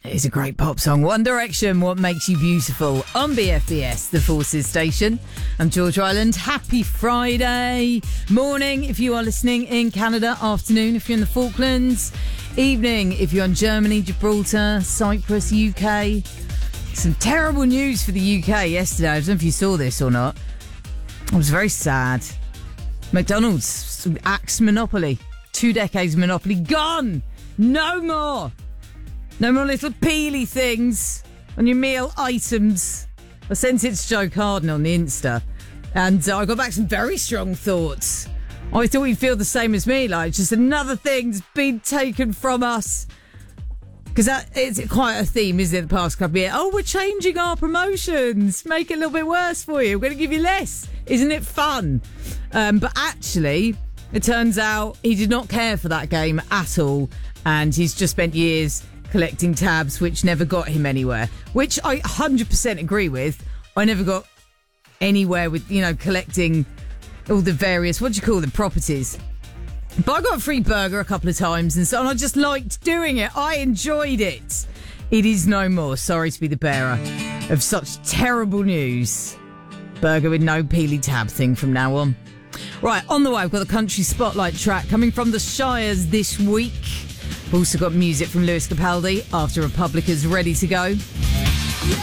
It's a great pop song. One Direction, What Makes You Beautiful on BFBS, the Forces station. I'm George Ryland. Happy Friday morning if you are listening in Canada. Afternoon if you're in the Falklands. Evening if you're in Germany, Gibraltar, Cyprus, UK. Some terrible news for the UK yesterday. I don't know if you saw this or not. I was very sad. McDonald's axed Monopoly. 2 decades Monopoly gone. No more. No more little peely things on your meal items. I sent it to Joe Carden on the Insta, and I got back some very strong thoughts. I thought he'd feel the same as me, like just another thing's been taken from us. Because it's quite a theme, isn't it, the past couple of years? Oh, we're changing our promotions. Make it a little bit worse for you. We're going to give you less. Isn't it fun? But actually, it turns out he did not care for that game at all. And he's just spent years collecting tabs, which never got him anywhere. Which I 100% agree with. I never got anywhere with, collecting all the various, what do you call them, properties. But I got a free burger a couple of times and so on. I just liked doing it. I enjoyed it. It is no more. Sorry to be the bearer of such terrible news. Burger with no peely tab thing from now on. Right, on the way, I've got the country spotlight track coming from the Shires this week. We've also got music from Lewis Capaldi after Republica's ready to go.